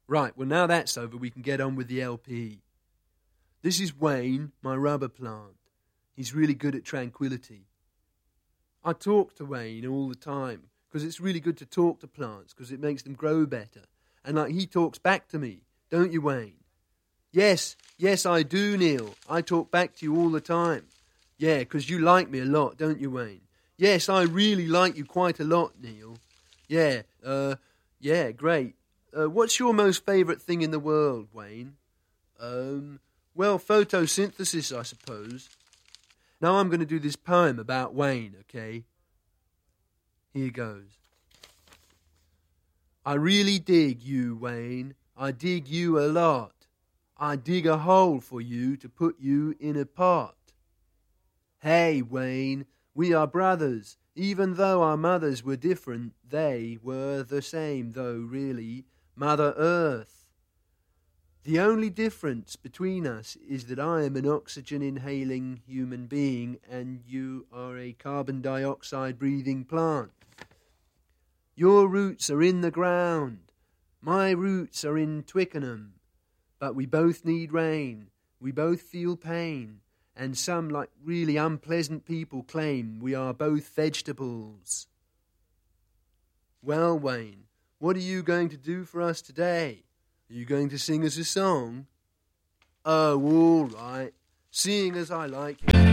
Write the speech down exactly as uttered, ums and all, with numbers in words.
Right, well now that's over, we can get on with the L P. This is Wayne, my rubber plant. He's really good at tranquility. I talk to Wayne all the time, because it's really good to talk to plants, because it makes them grow better. And like he talks back to me, don't you, Wayne? Yes, yes I do, Neil. I talk back to you all the time. Yeah, because you like me a lot, don't you, Wayne? Yes, I really like you quite a lot, Neil. Yeah, uh, yeah, great. Uh, what's your most favourite thing in the world, Wayne? Um, well, photosynthesis, I suppose. Now I'm going to do this poem about Wayne, okay? Here goes. I really dig you, Wayne. I dig you a lot. I dig a hole for you to put you in a pot. Hey, Wayne, we are brothers. Even though our mothers were different, they were the same, though, really. Mother Earth. The only difference between us is that I am an oxygen-inhaling human being and you are a carbon dioxide-breathing plant. Your roots are in the ground. My roots are in Twickenham. But we both need rain. We both feel pain. And some, like really unpleasant people, claim we are both vegetables. Well, Wayne, what are you going to do for us today? Are you going to sing us a song? Oh, all right. Seeing as I like it.